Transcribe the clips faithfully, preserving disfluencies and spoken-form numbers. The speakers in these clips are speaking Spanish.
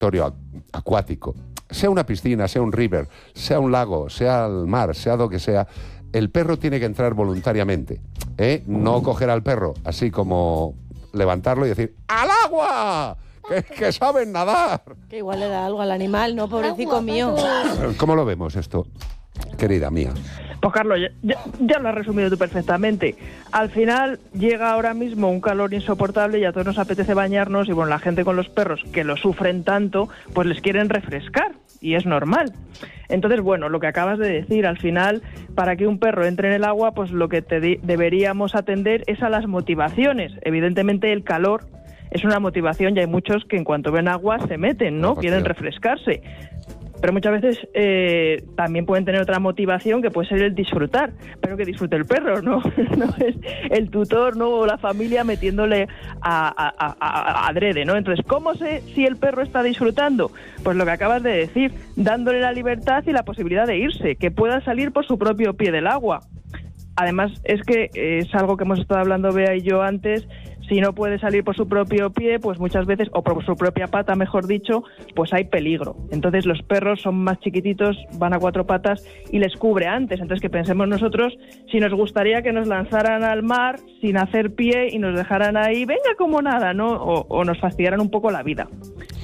territorio acuático, sea una piscina, sea un river, sea un lago, sea el mar, sea lo que sea, el perro tiene que entrar voluntariamente, ¿eh? No coger al perro así como levantarlo y decir ¡al agua! Que, que saben nadar. Que igual le da algo al animal, ¿no? Pobrecito mío. ¿Cómo lo vemos esto, querida mía? Pues Carlos, ya, ya, ya lo has resumido tú perfectamente. Al final llega ahora mismo un calor insoportable y a todos nos apetece bañarnos y bueno, la gente con los perros que lo sufren tanto, pues les quieren refrescar y es normal. Entonces, bueno, lo que acabas de decir, al final, para que un perro entre en el agua, pues lo que te de- deberíamos atender es a las motivaciones. Evidentemente el calor es una motivación y hay muchos que en cuanto ven agua se meten, ¿no? Quieren refrescarse. Pero muchas veces eh, también pueden tener otra motivación que puede ser el disfrutar, pero que disfrute el perro, ¿no? No es el tutor, ¿no? O la familia metiéndole a, a, a, a adrede, ¿no? Entonces, ¿cómo sé si el perro está disfrutando? Pues lo que acabas de decir, dándole la libertad y la posibilidad de irse, que pueda salir por su propio pie del agua. Además, es que es algo que hemos estado hablando Bea y yo antes. Si no puede salir por su propio pie, pues muchas veces, o por su propia pata, mejor dicho, pues hay peligro. Entonces los perros son más chiquititos, van a cuatro patas y les cubre antes. Entonces que pensemos nosotros si nos gustaría que nos lanzaran al mar sin hacer pie y nos dejaran ahí, venga como nada, ¿no? O, o nos fastidiaran un poco la vida.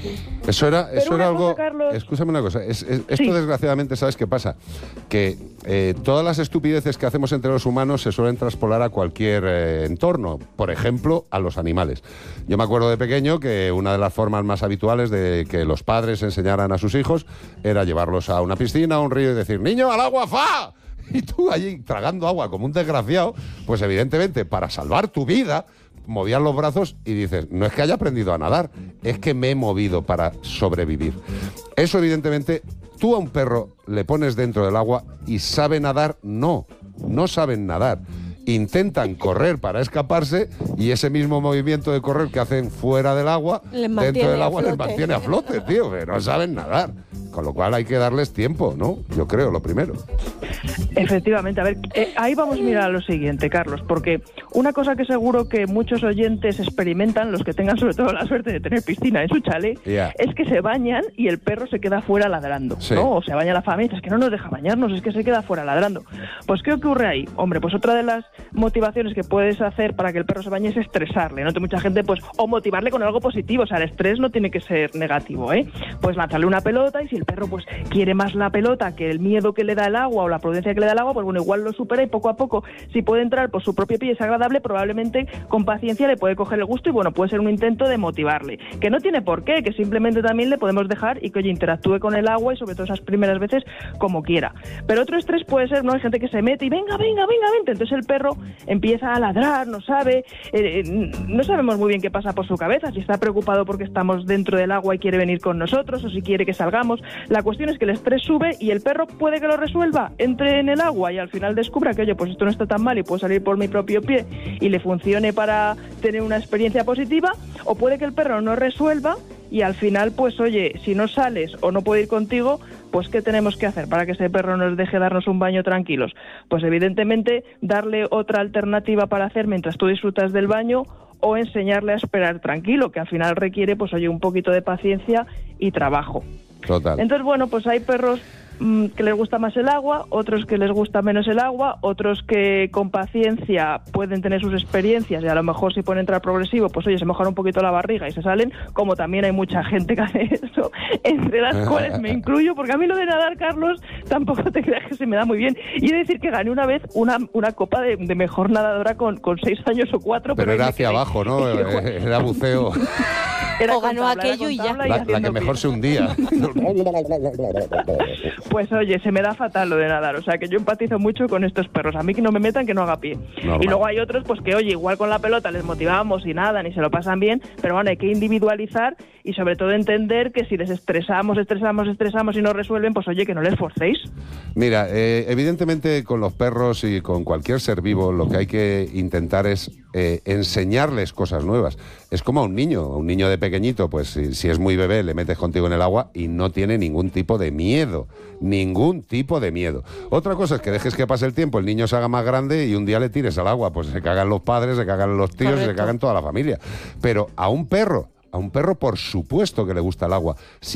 Eso era, eso era algo... Cosa, Carlos... Escúchame una cosa. Es, es, esto sí. desgraciadamente, ¿sabes qué pasa? Que eh, todas las estupideces que hacemos entre los humanos se suelen traspolar a cualquier eh, entorno. Por ejemplo, a los animales. Yo me acuerdo de pequeño que una de las formas más habituales de que los padres enseñaran a sus hijos era llevarlos a una piscina, a un río y decir, ¡niño, al agua, fa! Y tú allí tragando agua como un desgraciado, pues evidentemente para salvar tu vida movías los brazos y dices, no es que haya aprendido a nadar, es que me he movido para sobrevivir. Eso evidentemente, tú a un perro le pones dentro del agua y sabe nadar, no, no saben nadar. Intentan correr para escaparse y ese mismo movimiento de correr que hacen fuera del agua, dentro del agua les mantiene a flote, tío, que no saben nadar. Con lo cual hay que darles tiempo, ¿no? Yo creo, lo primero. Efectivamente, a ver, eh, ahí vamos a mirar lo siguiente, Carlos, porque una cosa que seguro que muchos oyentes experimentan, los que tengan sobre todo la suerte de tener piscina en su chalet, yeah. es que se bañan y el perro se queda fuera ladrando, sí. ¿no? O se baña la familia, es que no nos deja bañarnos, es que se queda fuera ladrando. Pues, ¿qué ocurre ahí? Hombre, pues otra de las motivaciones que puedes hacer para que el perro se bañe es estresarle, ¿no? Mucha gente, pues, o motivarle con algo positivo, o sea, el estrés no tiene que ser negativo, ¿eh? Pues lanzarle una pelota y si el perro, pues, quiere más la pelota que el miedo que le da el agua o la prudencia que le da el agua, pues bueno, igual lo supera y poco a poco, si puede entrar por su propio pie y es agradable, probablemente con paciencia le puede coger el gusto y bueno, puede ser un intento de motivarle. Que no tiene por qué, que simplemente también le podemos dejar y que, oye, interactúe con el agua y sobre todo esas primeras veces como quiera. Pero otro estrés puede ser, ¿no? Hay gente que se mete y venga, venga, venga, vente. Entonces el perro empieza a ladrar, no sabe, eh, no sabemos muy bien qué pasa por su cabeza, si está preocupado porque estamos dentro del agua y quiere venir con nosotros o si quiere que salgamos. La cuestión es que el estrés sube y el perro puede que lo resuelva, entre en el agua y al final descubra que, oye, pues esto no está tan mal y puedo salir por mi propio pie y le funcione para tener una experiencia positiva, o puede que el perro no resuelva y al final, pues oye, si no sales o no puede ir contigo, pues ¿qué tenemos que hacer para que ese perro nos deje darnos un baño tranquilos? Pues evidentemente darle otra alternativa para hacer mientras tú disfrutas del baño o enseñarle a esperar tranquilo, que al final requiere, pues oye, un poquito de paciencia y trabajo. Total. Entonces, bueno, pues hay perros mmm, que les gusta más el agua, otros que les gusta menos el agua, otros que con paciencia pueden tener sus experiencias y a lo mejor si pueden entrar progresivo, pues oye, se mejora un poquito la barriga y se salen, como también hay mucha gente que hace eso, entre las cuales me incluyo, porque a mí lo de nadar, Carlos, tampoco te creas que se me da muy bien. Y he de decir que gané una vez una, una copa de, de mejor nadadora con, con seis años o cuatro. Pero, pero era hacia abajo, ¿no? Era buceo. Era o ganó tabla, aquello y ya. Y la, la que mejor pie. se hundía. Pues oye, se me da fatal lo de nadar, o sea que yo empatizo mucho con estos perros, a mí que no me metan, que no haga pie. Normal. Y luego hay otros, pues que oye, igual con la pelota les motivamos y nadan y se lo pasan bien, pero bueno, hay que individualizar y sobre todo entender que si les estresamos, estresamos, estresamos y no resuelven, pues oye, que no les forcéis. Mira, eh, evidentemente con los perros y con cualquier ser vivo lo que hay que intentar es eh, enseñarles cosas nuevas. Es como a un niño, a un niño de pequeñito, pues si, si es muy bebé, le metes contigo en el agua y no tiene ningún tipo de miedo, ningún tipo de miedo. Otra cosa es que dejes que pase el tiempo, el niño se haga más grande y un día le tires al agua, pues se cagan los padres, se cagan los tíos, Correcto. Se cagan toda la familia. Pero a un perro, A un perro, por supuesto que le gusta el agua.